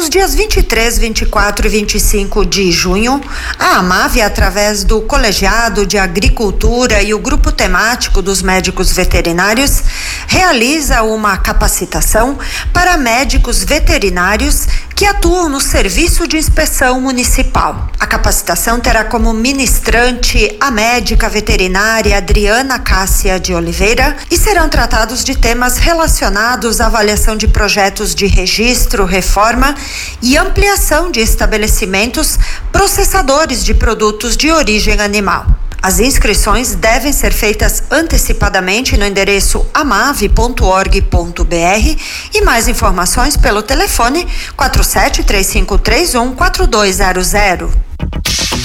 Nos dias 23, 24 e 25 de junho, a AMAV, através do Colegiado de Agricultura e o Grupo Temático dos Médicos Veterinários, realiza uma capacitação para médicos veterinários que atuam no Serviço de Inspeção Municipal. A capacitação terá como ministrante a médica veterinária Adriana Cássia de Oliveira e serão tratados de temas relacionados à avaliação de projetos de registro, reforma e ampliação de estabelecimentos processadores de produtos de origem animal. As inscrições devem ser feitas antecipadamente no endereço amave.org.br e mais informações pelo telefone 473531 4200.